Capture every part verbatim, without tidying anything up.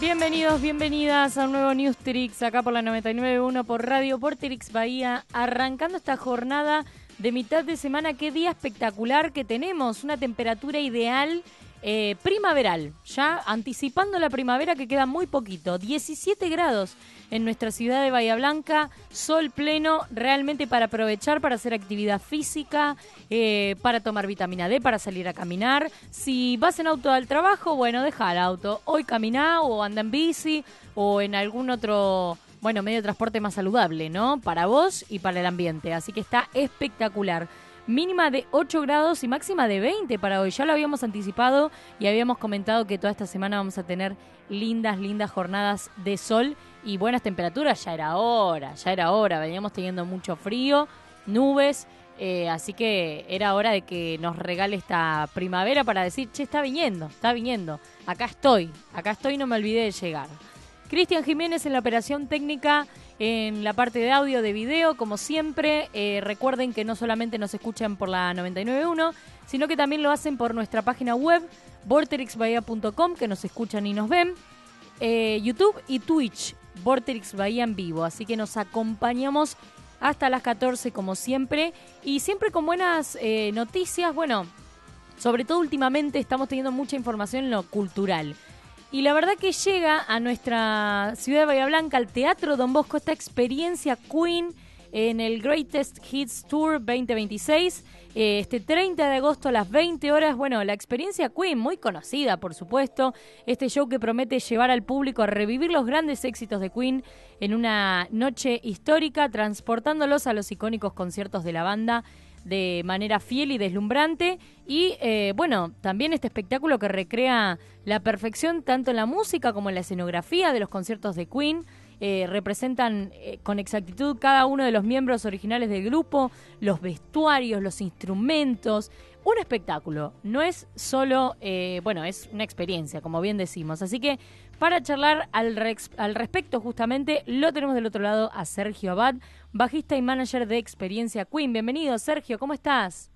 Bienvenidos, bienvenidas a un nuevo Newsterix acá por la noventa y nueve punto uno por Radio Vorterix Bahía, arrancando esta jornada de mitad de semana. Qué día espectacular que tenemos, una temperatura ideal eh, primaveral, ya anticipando la primavera que queda muy poquito, diecisiete grados en nuestra ciudad de Bahía Blanca, sol pleno realmente para aprovechar, para hacer actividad física, eh, para tomar vitamina D, para salir a caminar. Si vas en auto al trabajo, bueno, deja el auto, hoy caminá o anda en bici o en algún otro, bueno, medio de transporte más saludable, ¿no? Para vos y para el ambiente, así que está espectacular. Mínima de ocho grados y máxima de veinte para hoy. Ya lo habíamos anticipado y habíamos comentado que toda esta semana vamos a tener lindas, lindas jornadas de sol y buenas temperaturas. Ya era hora, ya era hora. Veníamos teniendo mucho frío, nubes, eh, así que era hora de que nos regale esta primavera para decir, che, está viniendo, está viniendo. Acá estoy, acá estoy, no me olvidé de llegar. Cristian Jiménez en la operación técnica, en la parte de audio, de video, como siempre. Eh, recuerden que no solamente nos escuchan por la noventa y nueve punto uno, sino que también lo hacen por nuestra página web, vorterix bahía punto com, que nos escuchan y nos ven, eh, YouTube y Twitch, Vorterix Bahía en vivo. Así que nos acompañamos hasta las catorce, como siempre, y siempre con buenas eh, noticias. Bueno, sobre todo últimamente estamos teniendo mucha información en lo cultural. Y la verdad que llega a nuestra ciudad de Bahía Blanca, al Teatro Don Bosco, esta experiencia Queen en el Greatest Hits Tour veinte veintiséis, eh, este treinta de agosto a las veinte horas. Bueno, la experiencia Queen, muy conocida, por supuesto. Este show que promete llevar al público a revivir los grandes éxitos de Queen en una noche histórica, transportándolos a los icónicos conciertos de la banda de manera fiel y deslumbrante. Y eh, bueno, también este espectáculo que recrea la perfección tanto en la música como en la escenografía de los conciertos de Queen. Eh, representan eh, con exactitud cada uno de los miembros originales del grupo, los vestuarios, los instrumentos. Un espectáculo, no es solo, eh, bueno, es una experiencia, como bien decimos. Así que para charlar al, rex, al respecto justamente, lo tenemos del otro lado a Sergio Abad, bajista y manager de Experiencia Queen. Bienvenido, Sergio, ¿cómo estás?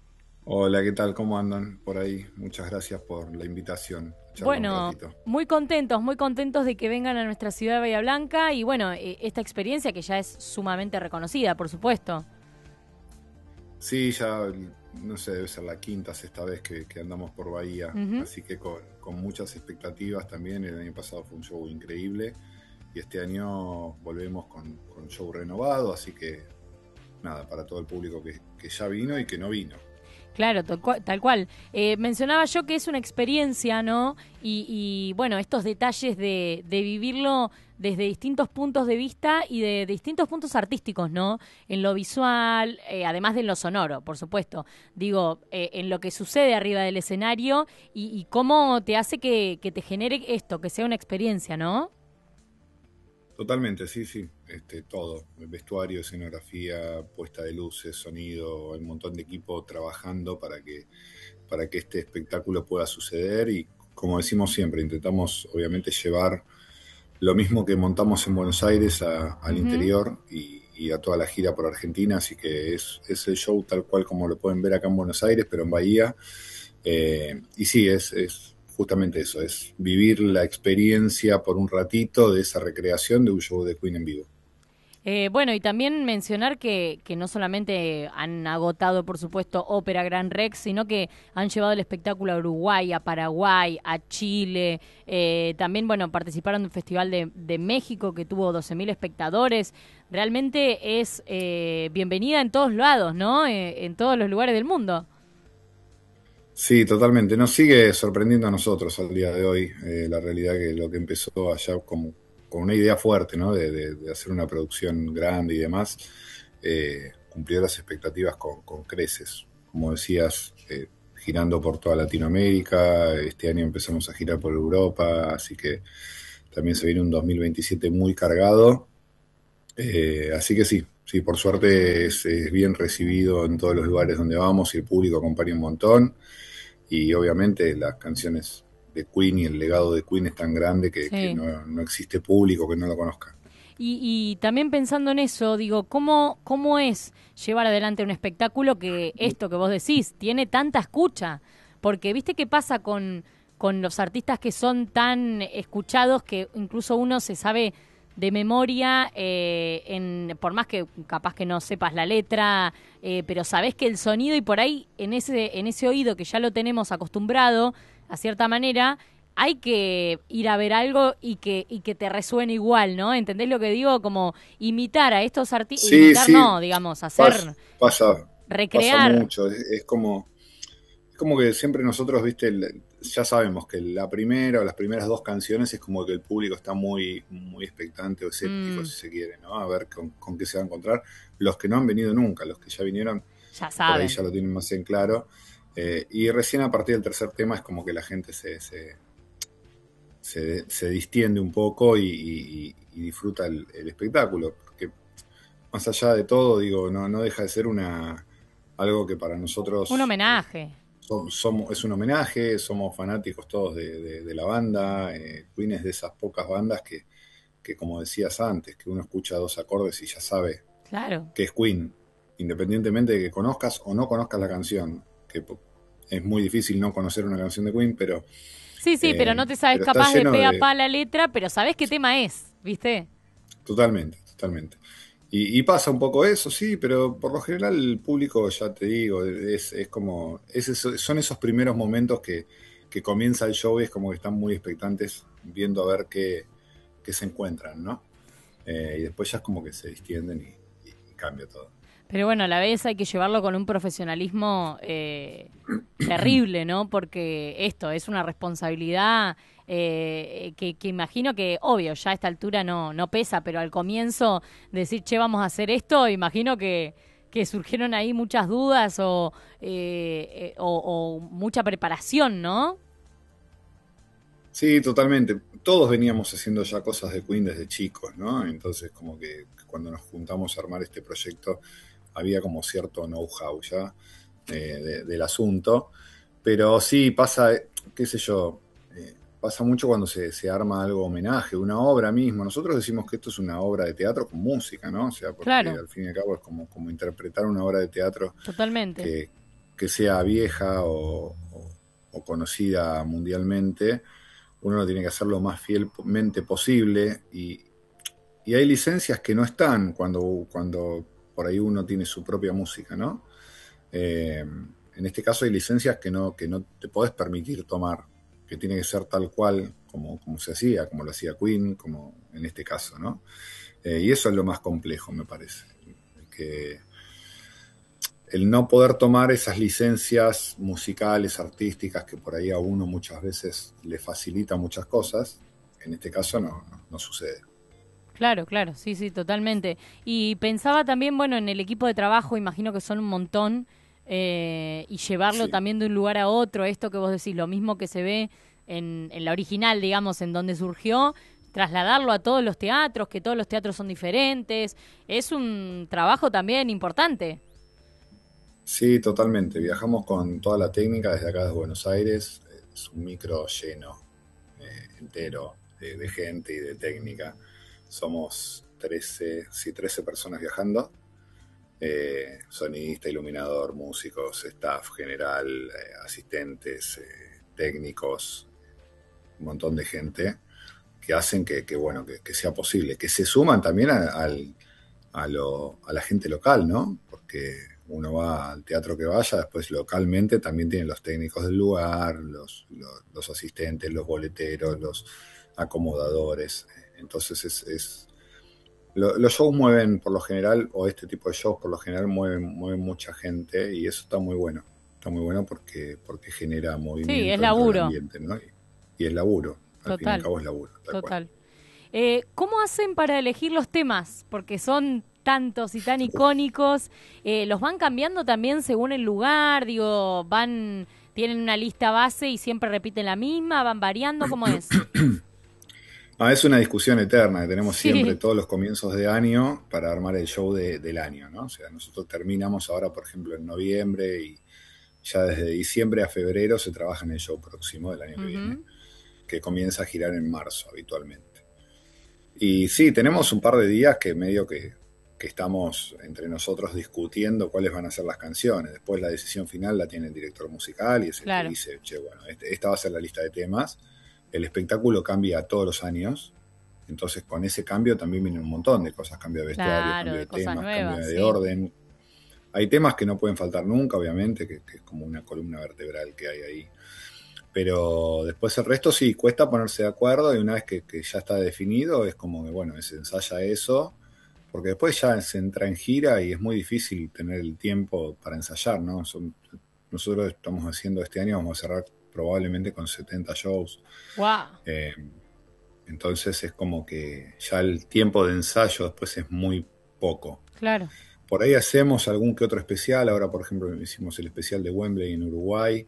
Hola, ¿qué tal? ¿Cómo andan por ahí? Muchas gracias por la invitación. Bueno, muy contentos, muy contentos de que vengan a nuestra ciudad de Bahía Blanca y bueno, esta experiencia que ya es sumamente reconocida, por supuesto. Sí, ya, no sé, debe ser la quinta, sexta vez que, que andamos por Bahía, uh-huh. Así que con, con muchas expectativas también. El año pasado fue un show increíble y este año volvemos con, con show renovado, así que nada, para todo el público que, que ya vino y que no vino. Claro, tal cual. Eh, mencionaba yo que es una experiencia, ¿no? Y, y bueno, estos detalles de, de vivirlo desde distintos puntos de vista y de, de distintos puntos artísticos, ¿no? En lo visual, eh, además de en lo sonoro, por supuesto. Digo, eh, en lo que sucede arriba del escenario y, y cómo te hace que, que te genere esto, que sea una experiencia, ¿no? Totalmente, sí, sí, este, todo, vestuario, escenografía, puesta de luces, sonido, hay un montón de equipo trabajando para que, para que este espectáculo pueda suceder y como decimos siempre, intentamos obviamente llevar lo mismo que montamos en Buenos Aires a, al uh-huh. interior y, y a toda la gira por Argentina, así que es, es el show tal cual como lo pueden ver acá en Buenos Aires, pero en Bahía, eh, y sí, es... es justamente eso, es vivir la experiencia por un ratito de esa recreación de un show de Queen en vivo. Eh, bueno, y también mencionar que, que no solamente han agotado, por supuesto, Ópera Gran Rex, sino que han llevado el espectáculo a Uruguay, a Paraguay, a Chile. Eh, también, bueno, participaron del Festival de, de México, que tuvo doce mil espectadores. Realmente es eh, bienvenida en todos lados, ¿no? Eh, en todos los lugares del mundo. Sí, totalmente. Nos sigue sorprendiendo a nosotros al día de hoy eh, la realidad que lo que empezó allá como con una idea fuerte, ¿no? De, de, de hacer una producción grande y demás, eh, cumplió las expectativas con, con creces. Como decías, eh, girando por toda Latinoamérica, este año empezamos a girar por Europa, así que también se viene un dos mil veintisiete muy cargado. Eh, así que sí, sí, por suerte es, es bien recibido en todos los lugares donde vamos y el público acompaña un montón. Y obviamente las canciones de Queen y el legado de Queen es tan grande que, sí. que no, no existe público que no lo conozca. Y, y también pensando en eso, digo, ¿cómo, ¿cómo es llevar adelante un espectáculo que esto que vos decís tiene tanta escucha? Porque viste qué pasa con, con los artistas que son tan escuchados que incluso uno se sabe de memoria, eh, en, por más que capaz que no sepas la letra, eh, pero sabés que el sonido y por ahí en ese, en ese oído que ya lo tenemos acostumbrado, a cierta manera, hay que ir a ver algo y que y que te resuene igual, ¿no? ¿Entendés lo que digo? Como imitar a estos artistas, Sí, imitar sí, no, digamos, hacer, pasa, pasa, pasa recrear. mucho. Es, es como, es como que siempre nosotros, viste, el- ya sabemos que la primera o las primeras dos canciones es como que el público está muy, muy expectante o escéptico, Mm, si se quiere, ¿no? A ver con, con qué se va a encontrar. Los que no han venido nunca, los que ya vinieron, ya por ahí saben. ya lo tienen más en claro. Eh, y recién a partir del tercer tema es como que la gente se, se, se, se distiende un poco y, y- y disfruta el, el espectáculo. Porque más allá de todo, digo, no, no deja de ser una algo que para Un nosotros eh, homenaje. so- somos, es un homenaje, somos fanáticos todos de, de- de la banda. eh, Queen es de esas pocas bandas que, que, como decías antes, que uno escucha dos acordes y ya sabe Claro. que es Queen, independientemente de que conozcas o no conozcas la canción, que po- es muy difícil no conocer una canción de Queen, pero, Sí, sí, pero eh, no te sabes pero está capaz de lleno pe a de... pa la letra, pero sabes qué tema es, ¿viste? Totalmente, totalmente. Y, y pasa un poco eso, sí, pero por lo general el público, ya te digo, es, es como, es eso- son esos primeros momentos que, que comienza el show y es como que están muy expectantes viendo a ver qué, qué se encuentran, ¿no? Eh, y después ya es como que se distienden y, y- y cambia todo. Pero bueno, a la vez hay que llevarlo con un profesionalismo eh, terrible, ¿no? Porque esto es una responsabilidad eh, que, que imagino que, obvio, ya a esta altura no, no pesa, pero al comienzo decir, che, vamos a hacer esto, imagino que, que surgieron ahí muchas dudas o, eh, eh, o, o mucha preparación, ¿no? Sí, totalmente. Todos veníamos haciendo ya cosas de Queen desde chicos, ¿no? Entonces como que cuando nos juntamos a armar este proyecto había como cierto know-how ya eh, de- del asunto. Pero sí, pasa, eh, qué sé yo, eh, pasa mucho cuando se, se arma algo homenaje, una obra mismo. Nosotros decimos que esto es una obra de teatro con música, ¿no? O sea, porque Claro, al fin y al cabo es como, como interpretar una obra de teatro totalmente. que, que sea vieja o, o- o conocida mundialmente. Uno lo tiene que hacer lo más fielmente posible y, y hay licencias que no están cuando, cuando por ahí uno tiene su propia música, ¿no? Eh, en este caso hay licencias que no, que no te podés permitir tomar, que tiene que ser tal cual como, como se hacía, como lo hacía Queen, como en este caso, ¿no? Eh, y eso es lo más complejo, me parece. Que el no poder tomar esas licencias musicales, artísticas, que por ahí a uno muchas veces le facilita muchas cosas, en este caso no, no, no sucede. Claro, claro, sí, sí, totalmente. Y pensaba también, bueno, en el equipo de trabajo, imagino que son un montón, eh, y llevarlo Sí. también de un lugar a otro, esto que vos decís, lo mismo que se ve en, en la original, digamos, en donde surgió, trasladarlo a todos los teatros, que todos los teatros son diferentes, es un trabajo también importante. Sí, totalmente. Viajamos con toda la técnica desde acá de Buenos Aires. Es un micro lleno, eh, entero, de, de gente y de técnica. Somos trece, sí, trece personas viajando. Eh, sonidista, iluminador, músicos, staff general, eh, asistentes, eh, técnicos, un montón de gente que hacen que, que, bueno, que, que sea posible. Que se suman también a, al, a, lo, a la gente local, ¿no? Porque uno va al teatro que vaya, después localmente también tienen los técnicos del lugar, los, los, los asistentes, los boleteros, los acomodadores. Entonces es, es lo, los shows mueven por lo general, o este tipo de shows por lo general mueven, mueven mucha gente y eso está muy bueno. Está muy bueno porque, porque genera Sí, es movimiento dentro del laburo, ambiente, ¿no? Y, y es laburo, al fin y al total, cabo es laburo, tal cual. total. Eh, ¿Cómo hacen para elegir los temas? Porque son tantos y tan Uf. icónicos. Eh, ¿los van cambiando también según el lugar? Digo, van, tienen una lista base y siempre repiten la misma, van variando, ¿cómo es? Ah, es una discusión eterna que tenemos siempre Sí. todos los comienzos de año para armar el show de- del año, ¿no? O sea, nosotros terminamos ahora, por ejemplo, en noviembre y ya desde diciembre a febrero se trabaja en el show próximo del año que viene, Ujú. que comienza a girar en marzo habitualmente. Y sí, tenemos un par de días que medio que que estamos entre nosotros discutiendo cuáles van a ser las canciones. Después la decisión final la tiene el director musical y es el Claro. que dice, che, bueno, este, esta va a ser la lista de temas. El espectáculo cambia todos los años, entonces con ese cambio también vienen un montón de cosas, cambio de vestuario, Claro, cambio de de cosas temas, nuevas, cambio de sí. orden. Hay temas que no pueden faltar nunca, obviamente, que, que es como una columna vertebral que hay ahí. Pero después el resto sí, cuesta ponerse de acuerdo, y una vez que, que ya está definido, es como que, bueno, se ensaya eso, porque después ya se entra en gira y es muy difícil tener el tiempo para ensayar, ¿no? Son, nosotros estamos haciendo este año, vamos a cerrar probablemente con setenta shows. Wow. Eh, entonces es como que ya el tiempo de ensayo después es muy poco. Claro. Por ahí hacemos algún que otro especial. Ahora, por ejemplo, hicimos el especial de Wembley en Uruguay.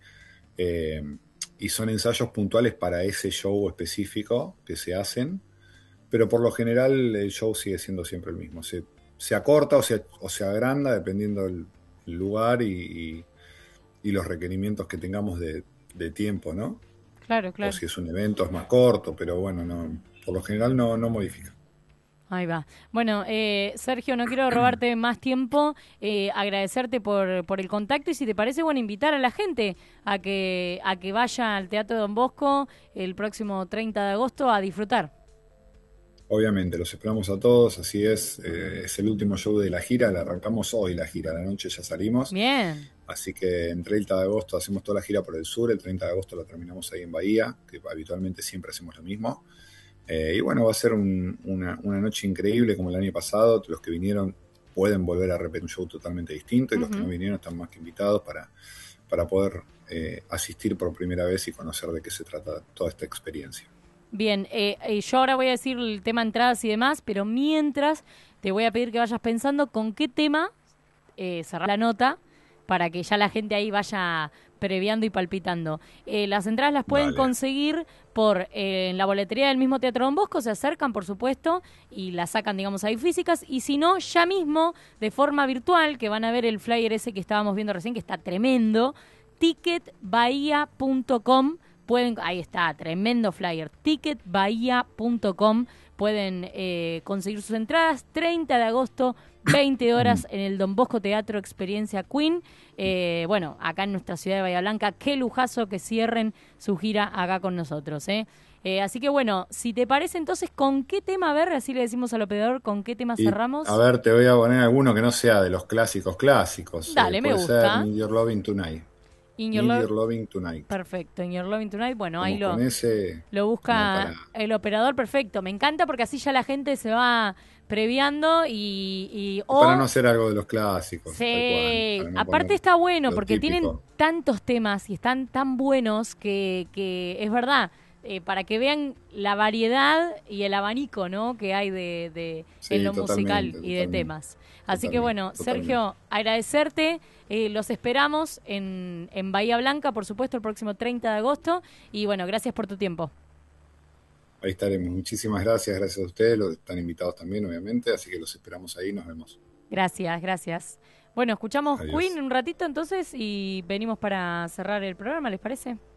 Eh, y son ensayos puntuales para ese show específico que se hacen. Pero por lo general el show sigue siendo siempre el mismo. Se, se acorta o se, o se agranda dependiendo del lugar y, y, y los requerimientos que tengamos de, de tiempo, ¿no? Claro, claro. O si es un evento es más corto, pero bueno, no, por lo general no, no modifica. Ahí va. Bueno, eh, Sergio, no quiero robarte más tiempo, eh, agradecerte por, por el contacto y si te parece, bueno, invitar a la gente a que, a que vaya al Teatro Don Bosco el próximo treinta de agosto a disfrutar. Obviamente, los esperamos a todos, así es, eh, es el último show de la gira, la arrancamos hoy la gira, a la noche ya salimos. Bien. Así que en treinta de agosto hacemos toda la gira por el sur, el treinta de agosto la terminamos ahí en Bahía, que habitualmente siempre hacemos lo mismo. Eh, y bueno, va a ser un, una, una noche increíble como el año pasado. Los que vinieron pueden volver a repetir un show totalmente distinto y uh-huh. los que no vinieron están más que invitados para, para poder eh, asistir por primera vez y conocer de qué se trata toda esta experiencia. Bien, eh, eh, yo ahora voy a decir el tema entradas y demás, pero mientras te voy a pedir que vayas pensando con qué tema eh, cerrar la nota para que ya la gente ahí vaya previando y palpitando. Eh, las entradas las pueden Dale. conseguir por eh, en la boletería del mismo Teatro Don Bosco, se acercan, por supuesto, y las sacan, digamos, ahí físicas, y si no, ya mismo, de forma virtual, que van a ver el flyer ese que estábamos viendo recién, que está tremendo, ticket bahía punto com. Pueden, ahí está, tremendo flyer, ticket bahía punto com, pueden eh, conseguir sus entradas, treinta de agosto, veinte horas, en el Don Bosco Teatro Experiencia Queen, eh, bueno, acá en nuestra ciudad de Bahía Blanca, qué lujazo que cierren su gira acá con nosotros, ¿eh? Eh, así que bueno, si te parece entonces, ¿con qué tema, a ver, así le decimos al operador, con qué tema y, cerramos? A ver, te voy a poner alguno que no sea de los clásicos clásicos. Dale, eh, me puede gusta. ser Need Your Loving Tonight. In Your, Need Lo- Your Loving Tonight. Perfecto, In Your Loving Tonight, bueno, Como ahí lo, con ese, lo busca para... el operador, perfecto. Me encanta porque así ya la gente se va previando y... y oh, para no hacer algo de los clásicos. Sí, tal cual, no aparte está bueno porque típico. Tienen tantos temas y están tan buenos que, que es verdad, eh, para que vean la variedad y el abanico, ¿no?, que hay de, de sí, en lo musical y totalmente. de temas. Así que bueno, totalmente. Sergio, agradecerte, eh, los esperamos en, en Bahía Blanca, por supuesto, el próximo treinta de agosto, y bueno, gracias por tu tiempo. Ahí estaremos. Muchísimas gracias, gracias a ustedes, los están invitados también, obviamente, así que los esperamos ahí, nos vemos. Gracias, gracias. Bueno, escuchamos Adiós. Queen un ratito entonces y venimos para cerrar el programa, ¿les parece?